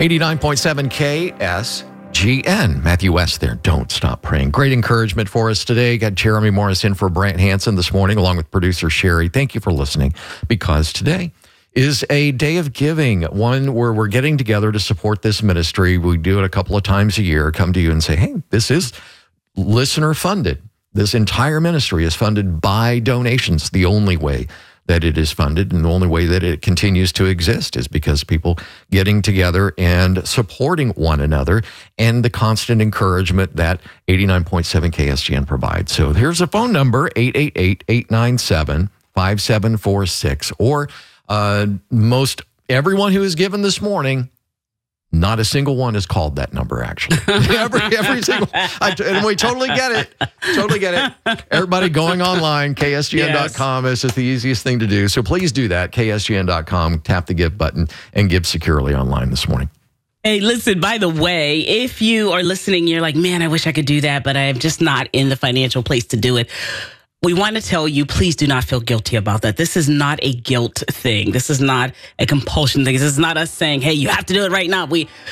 89.7 KSGN. Matthew West there. Don't stop praying. Great encouragement for us today. Got Jeremy Morris in for Brant Hansen this morning, along with producer Sherry. Thank you for listening, because today is a day of giving, one where we're getting together to support this ministry. We do it a couple of times a year, come to you and say, hey, this is listener funded. This entire ministry is funded by donations. The only way that it is funded and the only way that it continues to exist is because people getting together and supporting one another and the constant encouragement that 89.7 KSGN provides. So here's a phone number, 888-897-5746. Or most everyone who has given this morning, not a single one has called that number, actually. every single, and we totally get it. Totally get it. Everybody going online, ksgn.com is the easiest thing to do. So please do that, ksgn.com, tap the give button, and give securely online this morning. Hey, listen, by the way, if you are listening, you're like, man, I wish I could do that, but I'm just not in the financial place to do it. We want to tell you, please do not feel guilty about that. This is not a guilt thing. This is not a compulsion thing. This is not us saying, hey, you have to do it right now.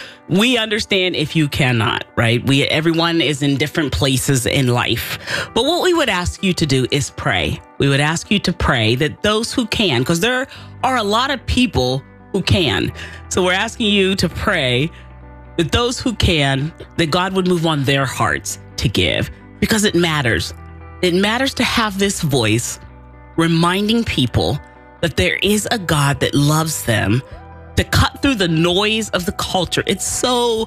We understand if you cannot, right? Everyone is in different places in life. But what we would ask you to do is pray. We would ask you to pray that those who can, because there are a lot of people who can. So we're asking you to pray that those who can, that God would move on their hearts to give, because it matters. It matters to have this voice reminding people that there is a God that loves them, to cut through the noise of the culture. It's so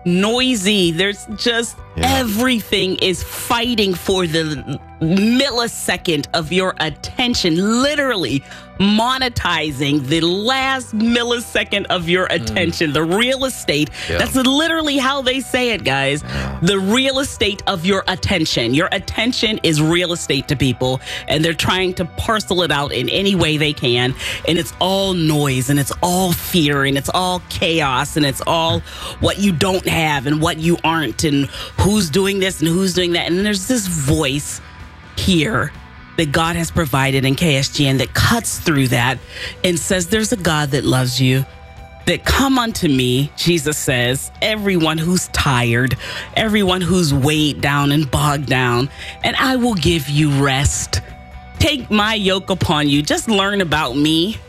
noisy. There's just everything is fighting for the millisecond of your attention, literally monetizing the last millisecond of your attention, the real estate. That's literally how they say it, guys. The real estate of your attention. Your attention is real estate to people, and they're trying to parcel it out in any way they can. And it's all noise, and it's all fear, and it's all chaos, and it's all what you don't have and what you aren't, and who's doing this and who's doing that. And there's this voice here that God has provided in KSGN that cuts through that and says, there's a God that loves you, that come unto me, Jesus says, everyone who's tired, everyone who's weighed down and bogged down, and I will give you rest. Take my yoke upon you. Just learn about me.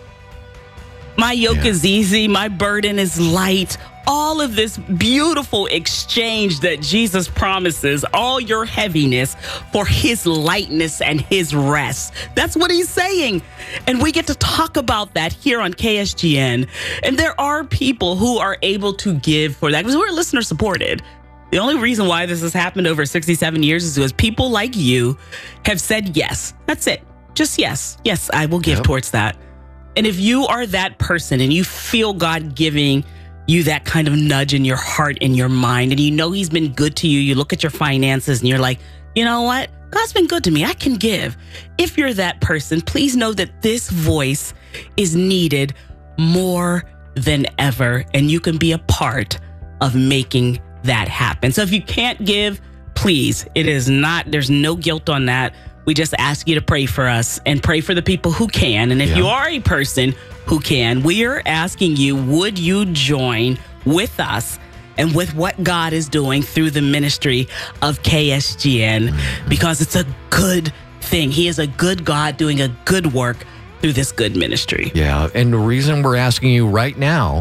My yoke is easy. My burden is light. All of this beautiful exchange that Jesus promises, all your heaviness for his lightness and his rest. That's what he's saying. And we get to talk about that here on KSGN. And there are people who are able to give for that, because we're listener supported. The only reason why this has happened over 67 years is because people like you have said yes. That's it. Just yes. Yes, I will give towards that. And if you are that person and you feel God giving you that kind of nudge in your heart and your mind, and you know he's been good to you, you look at your finances and you're like, you know what? God's been good to me. I can give. If you're that person, please know that this voice is needed more than ever, and you can be a part of making that happen. So if you can't give, please, there's no guilt on that. We just ask you to pray for us and pray for the people who can. And if you are a person who can, we are asking you, would you join with us and with what God is doing through the ministry of KSGN? Because it's a good thing. He is a good God doing a good work through this good ministry. Yeah, and the reason we're asking you right now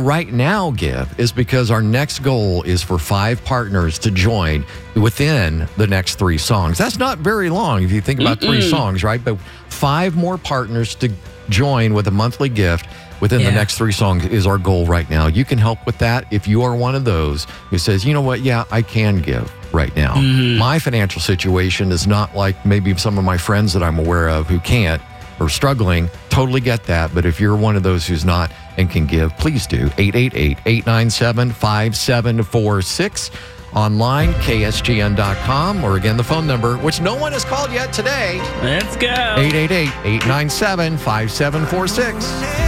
to give is because our next goal is for 5 partners to join within the next 3 songs. That's not very long if you think about 3 songs, right? But 5 more partners to join with a monthly gift within the next 3 songs is our goal right now. You can help with that if you are one of those who says, you know what, I can give right now. My financial situation is not like maybe some of my friends that I'm aware of who can't or struggling. Totally get that. But if you're one of those who's not and can give, please do. 888-897-5746. Online, ksgn.com, or again, the phone number, which no one has called yet today. Let's go. 888-897-5746.